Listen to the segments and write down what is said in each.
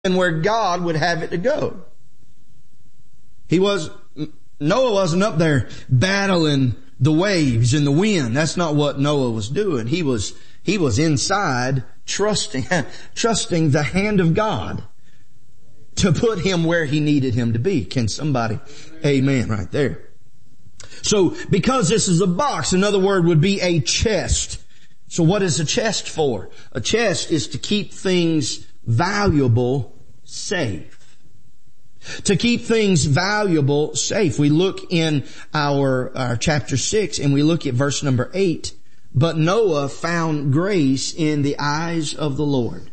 and where God would have it to go. Noah wasn't up there battling the waves and the wind. That's not what Noah was doing. He was inside trusting the hand of God to put him where he needed him to be. Can somebody amen right there? So because this is a box, another word would be a chest. So what is a chest for? A chest is to keep things valuable safe. To keep things valuable safe. We look in our chapter 6 and we look at verse number 8. But Noah found grace in the eyes of the Lord.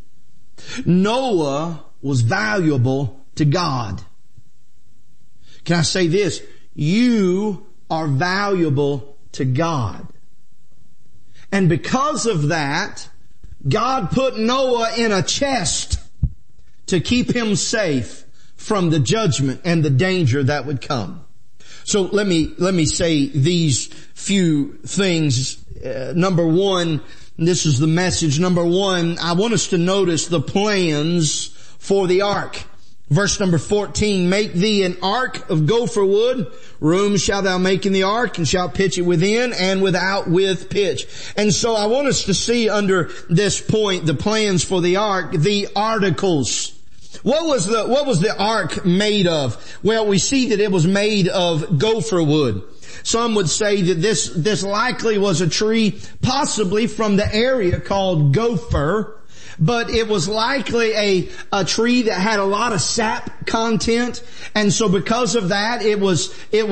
Noah was valuable to God. Can I say this? You are valuable to God. And because of that, God put Noah in a chest to keep him safe from the judgment and the danger that would come. So let me say these few things. Number one, this is the message. Number one, I want us to notice the plans for the ark. Verse number 14, make thee an ark of gopher wood. Room shalt thou make in the ark, and shalt pitch it within and without with pitch. And so I want us to see under this point the plans for the ark, the articles. What was the ark made of? Well, we see that it was made of gopher wood. Some would say that this likely was a tree possibly from the area called Gopher, but it was likely a tree that had a lot of sap content. And so because of that, it was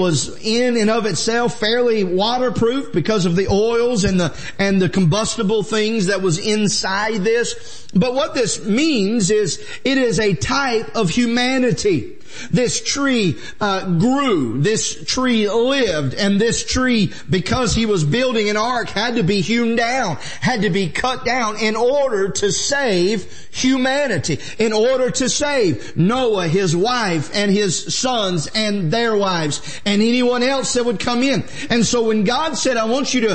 in and of itself fairly waterproof because of the oils and the combustible things that was inside this. But what this means is it is a type of humanity. This tree grew, this tree lived, and this tree, because he was building an ark, had to be hewn down, had to be cut down in order to save humanity, in order to save Noah, his wife, and his sons, and their wives, and anyone else that would come in. And so when God said, I want you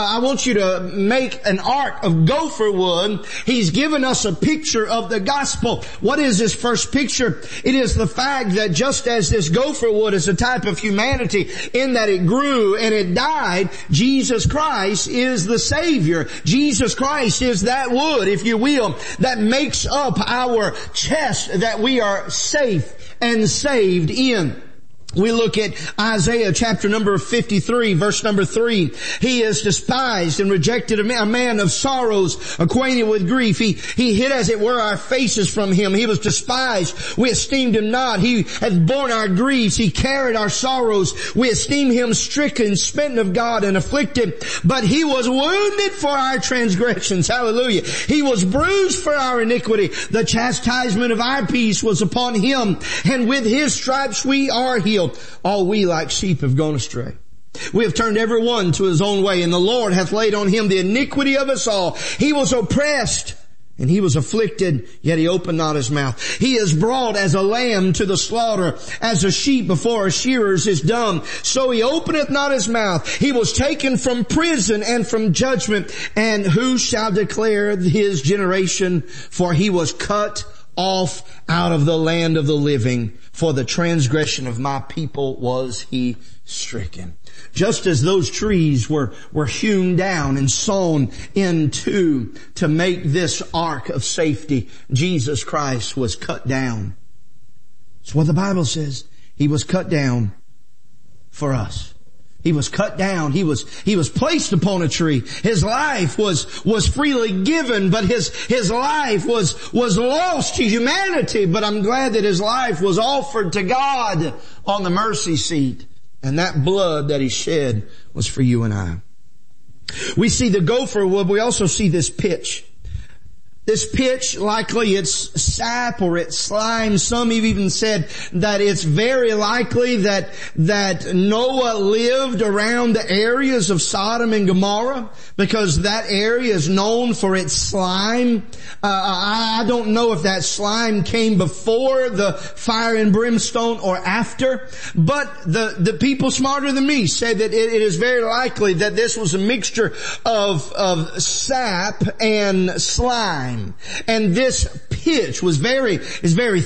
to make an ark of gopher wood, He's given us a picture of the gospel. What is this first picture? It is the fact that just as this gopher wood is a type of humanity in that it grew and it died, Jesus Christ is the Savior. Jesus Christ is that wood, if you will, that makes up our chest that we are safe and saved in. We look at Isaiah chapter number 53, verse number 3. He is despised and rejected, a man of sorrows, acquainted with grief. He hid as it were our faces from Him. He was despised. We esteemed Him not. He hath borne our griefs. He carried our sorrows. We esteemed Him stricken, smitten of God, and afflicted. But He was wounded for our transgressions. Hallelujah. He was bruised for our iniquity. The chastisement of our peace was upon Him, and with His stripes we are healed. All we like sheep have gone astray. We have turned every one to his own way, and the Lord hath laid on Him the iniquity of us all. He was oppressed, and He was afflicted, yet He opened not His mouth. He is brought as a lamb to the slaughter, as a sheep before his shearers is dumb. So He openeth not His mouth. He was taken from prison and from judgment. And who shall declare His generation? For He was cut off out of the land of the living. For the transgression of my people was He stricken. Just as those trees were hewn down and sawn into to make this ark of safety, Jesus Christ was cut down. That's what the Bible says. He was cut down for us. He was cut down. He was placed upon a tree. His life was freely given, but his life was lost to humanity. But I'm glad that His life was offered to God on the mercy seat. And that blood that He shed was for you and I. We see the gopher wood. We also see this pitch. This pitch, likely it's sap or it's slime. Some have even said that it's very likely that Noah lived around the areas of Sodom and Gomorrah, because that area is known for its slime. I don't know if that slime came before the fire and brimstone or after, but the people smarter than me say that it is very likely that this was a mixture of sap and slime. And this pitch is very